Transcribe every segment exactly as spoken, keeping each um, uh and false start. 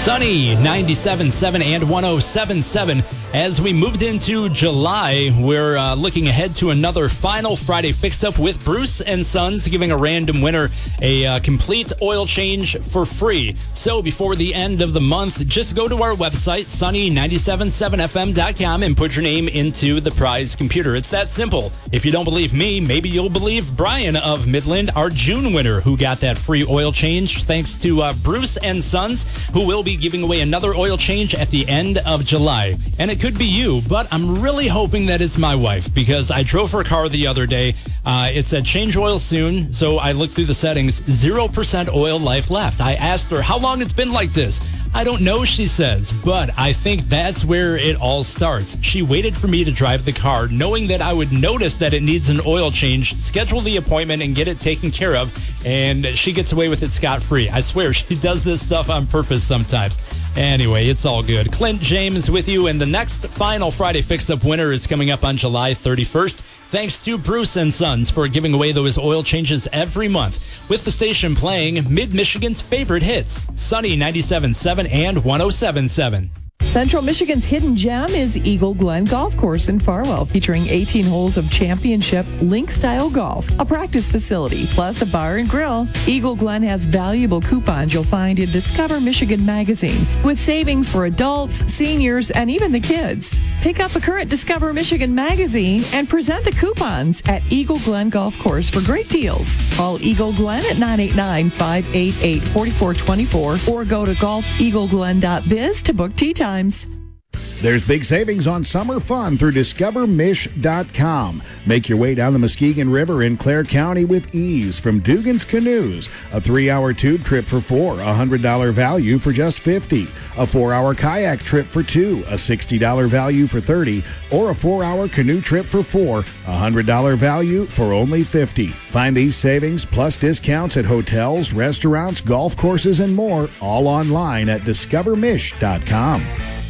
Sunny, ninety-seven point seven and one oh seven point seven. As we moved into July, we're uh, looking ahead to another final Friday fix-up with Bruce and Sons, giving a random winner a uh, complete oil change for free. So before the end of the month, just go to our website, sunny nine seven seven f m dot com, and put your name into the prize computer. It's that simple. If you don't believe me, maybe you'll believe Brian of Midland, our June winner, who got that free oil change thanks to uh, Bruce and Sons, who will be giving away another oil change at the end of July. And it could be you, but I'm really hoping that it's my wife, because I drove her car the other day. Uh, it said change oil soon, so I looked through the settings. zero percent oil life left. I asked her how long it's been like this. I don't know, she says, but I think that's where it all starts. She waited for me to drive the car, knowing that I would notice that it needs an oil change, schedule the appointment, and get it taken care of, and she gets away with it scot-free. I swear, she does this stuff on purpose sometimes. Anyway, it's all good. Clint James with you, and the next final Friday Fix-Up winner is coming up on July thirty-first. Thanks to Bruce and Sons for giving away those oil changes every month, with the station playing Mid-Michigan's favorite hits, Sunny ninety-seven point seven and one oh seven point seven. Central Michigan's hidden gem is Eagle Glen Golf Course in Farwell, featuring eighteen holes of championship link-style golf, a practice facility, plus a bar and grill. Eagle Glen has valuable coupons you'll find in Discover Michigan magazine, with savings for adults, seniors, and even the kids. Pick up a current Discover Michigan magazine and present the coupons at Eagle Glen Golf Course for great deals. Call Eagle Glen at nine eight nine, five eight eight, four four two four or go to golf eagle glen dot biz to book tee times. There's big savings on summer fun through discover mish dot com. Make your way down the Muskegon River in Clare County with ease from Dugan's Canoes. A three-hour tube trip for four, a one hundred dollars value for just fifty dollars. A four-hour kayak trip for two, a sixty dollars value for thirty dollars. Or a four-hour canoe trip for four, a one hundred dollars value for only fifty dollars. Find these savings plus discounts at hotels, restaurants, golf courses, and more, all online at discover mish dot com.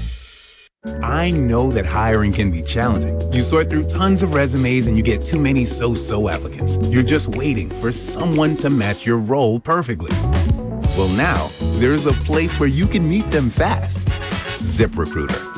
I know that hiring can be challenging. You sort through tons of resumes and you get too many so-so applicants. You're just waiting for someone to match your role perfectly. Well, now, there's a place where you can meet them fast. ZipRecruiter.